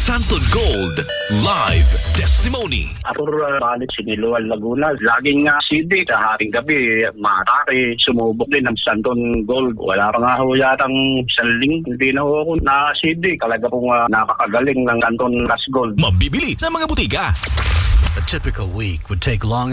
Santon Gold Live Testimony. Arthur Balit, Siniluan, Laguna. Laging CD sa haring gabi, matake, sumubok din ng Santon Gold. Wala pa nga ho yatang saling, hindi na ho ako na-CD. Talaga pong nakakagaling ng Santon Gas Gold. Mabibili sa mga butika. A typical week would take long